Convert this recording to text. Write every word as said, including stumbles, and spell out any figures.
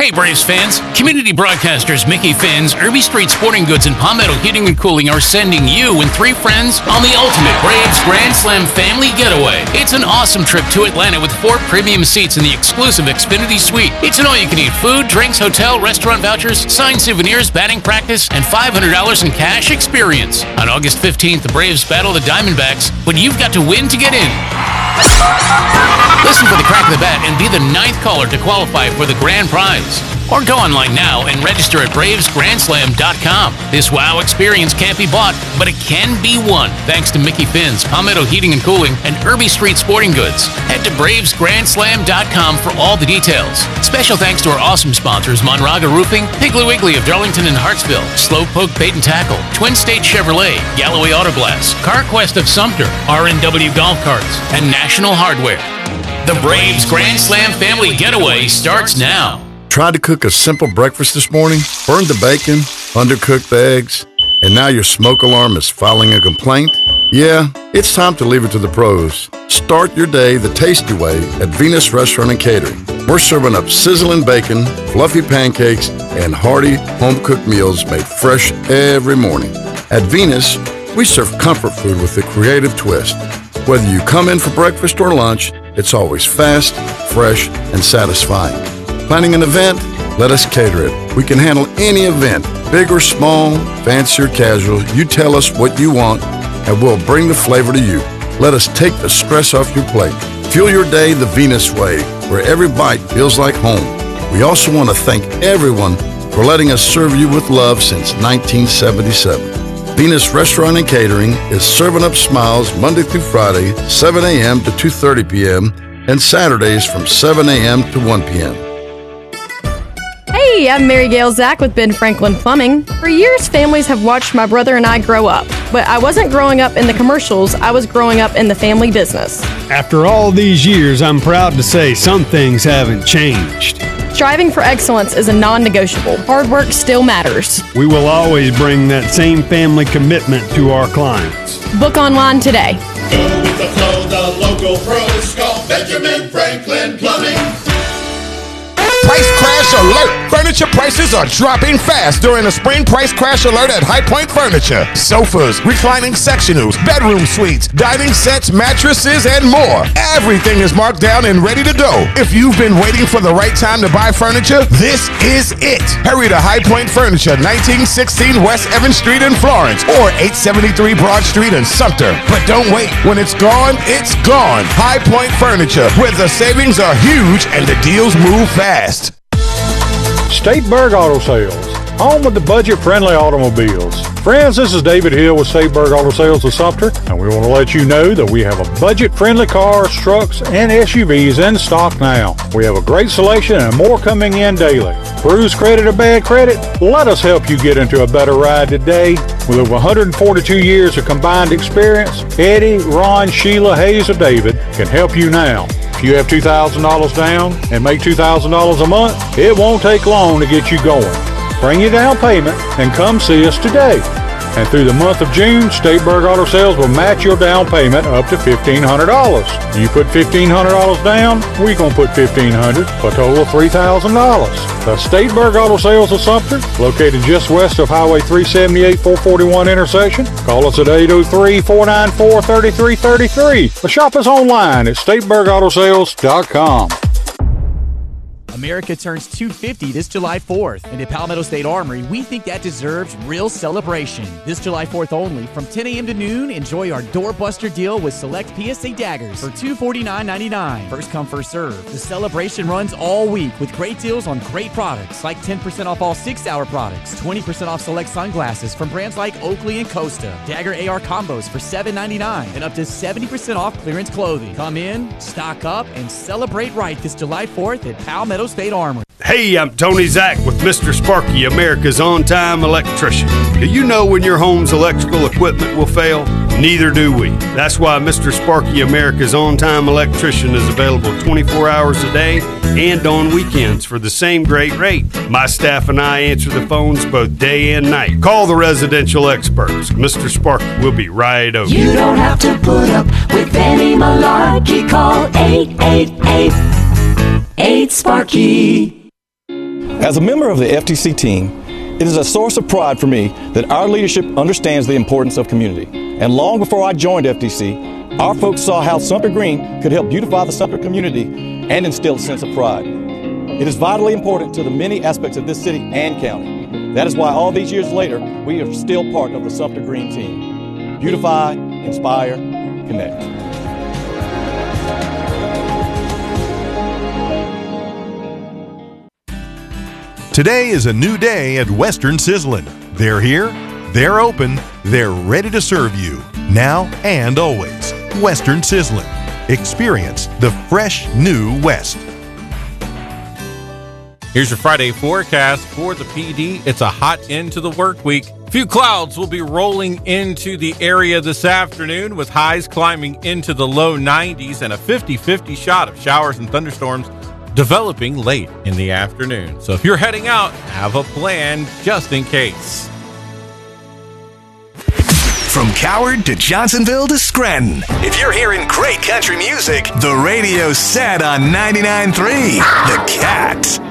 Hey Braves fans, community broadcasters Mickey Finn's, Irby Street Sporting Goods, and Palmetto Heating and Cooling are sending you and three friends on the ultimate Braves Grand Slam family getaway. It's an awesome trip to Atlanta with four premium seats in the exclusive Xfinity Suite. It's an all-you-can-eat food, drinks, hotel, restaurant vouchers, signed souvenirs, batting practice, and five hundred dollars in cash experience. On August fifteenth, the Braves battle the Diamondbacks, but you've got to win to get in. Listen for the crack of the bat and be the ninth caller to qualify for the grand prize. Or go online now and register at braves grand slam dot com. This wow experience can't be bought, but it can be won thanks to Mickey Finn's, Palmetto Heating and Cooling, and Irby Street Sporting Goods. Head to braves grand slam dot com for all the details. Special thanks to our awesome sponsors, Monraga Roofing, Piggly Wiggly of Darlington and Hartsville, Slowpoke Bait and Tackle, Twin State Chevrolet, Galloway Auto Glass, CarQuest of Sumter, R and W Golf Carts, and National Hardware. The Braves Grand Slam family getaway starts now. Tried to cook a simple breakfast this morning, burned the bacon, undercooked the eggs, and now your smoke alarm is filing a complaint? Yeah, it's time to leave it to the pros. Start your day the tasty way at Venus Restaurant and Catering. We're serving up sizzling bacon, fluffy pancakes, and hearty home-cooked meals made fresh every morning. At Venus, we serve comfort food with a creative twist. Whether you come in for breakfast or lunch, it's always fast, fresh, and satisfying. Planning an event? Let us cater it. We can handle any event, big or small, fancy or casual. You tell us what you want, and we'll bring the flavor to you. Let us take the stress off your plate. Fuel your day the Venus way, where every bite feels like home. We also want to thank everyone for letting us serve you with love since nineteen seventy-seven. Venus Restaurant and Catering is serving up smiles Monday through Friday, seven a.m. to two thirty p.m., and Saturdays from seven a.m. to one p.m. Hey, I'm Mary Gail Zach with Ben Franklin Plumbing. For years, families have watched my brother and I grow up. But I wasn't growing up in the commercials, I was growing up in the family business. After all these years, I'm proud to say some things haven't changed. Striving for excellence is a non-negotiable. Hard work still matters. We will always bring that same family commitment to our clients. Book online today. Go with the flow, the local pros call Benjamin Franklin Plumbing. Price crash alert! Furniture prices are dropping fast during the spring price crash alert at High Point Furniture. Sofas, reclining sectionals, bedroom suites, dining sets, mattresses, and more. Everything is marked down and ready to go. If you've been waiting for the right time to buy furniture, this is it. Hurry to High Point Furniture, nineteen sixteen West Evans Street in Florence, or eight seventy-three Broad Street in Sumter. But don't wait. When it's gone, it's gone. High Point Furniture, where the savings are huge and the deals move fast. Stateburg Auto Sales, home with the budget-friendly automobiles. Friends, this is David Hill with Stateburg Auto Sales of Sumter, and we want to let you know that we have a budget-friendly cars, trucks, and S U Vs in stock now. We have a great selection and more coming in daily. Cruise credit or bad credit? Let us help you get into a better ride today. With over one hundred forty-two years of combined experience, Eddie, Ron, Sheila, Hayes, or David can help you now. If you have two thousand dollars down and make two thousand dollars a month, it won't take long to get you going. Bring your down payment and come see us today. And through the month of June, Stateburg Auto Sales will match your down payment up to fifteen hundred dollars. You put fifteen hundred dollars down, we're going to put fifteen hundred dollars for a total of three thousand dollars. The Stateburg Auto Sales of Sumter, located just west of Highway three seventy-eight four forty-one intersection. Call us at eight oh three, four nine four, three three three three. Or shop us online at stateburg auto sales dot com. America turns two hundred fifty this July fourth, and at Palmetto State Armory, we think that deserves real celebration. This July fourth only, from ten a.m. to noon, enjoy our doorbuster deal with select P S A daggers for two hundred forty-nine ninety-nine. First come, first serve. The celebration runs all week with great deals on great products, like ten percent off all six-hour products, twenty percent off select sunglasses from brands like Oakley and Costa, Dagger A R combos for seven ninety-nine, and up to seventy percent off clearance clothing. Come in, stock up, and celebrate right this July fourth at Palmetto State Armory. Hey, I'm Tony Zach with Mister Sparky, America's on-time electrician. Do you know when your home's electrical equipment will fail? Neither do we. That's why Mister Sparky, America's on-time electrician, is available twenty-four hours a day and on weekends for the same great rate. My staff and I answer the phones both day and night. Call the residential experts. Mister Sparky will be right over. You don't have to put up with any malarkey. Call eight eight eight, eight Sparky. As a member of the F T C team, it is a source of pride for me that our leadership understands the importance of community. And long before I joined F T C, our folks saw how Sumter Green could help beautify the Sumter community and instill a sense of pride. It is vitally important to the many aspects of this city and county. That is why all these years later, we are still part of the Sumter Green team. Beautify, inspire, connect. Today is a new day at Western Sizzlin'. They're here, they're open, they're ready to serve you, now and always. Western Sizzlin'. Experience the fresh new West. Here's your Friday forecast for the P D. It's a hot end to the work week. Few clouds will be rolling into the area this afternoon with highs climbing into the low nineties and a fifty-fifty shot of showers and thunderstorms developing late in the afternoon. So if you're heading out, have a plan just in case. From Coward to Johnsonville to Scranton, if you're hearing great country music, the radio's set on ninety-nine point three The Cat.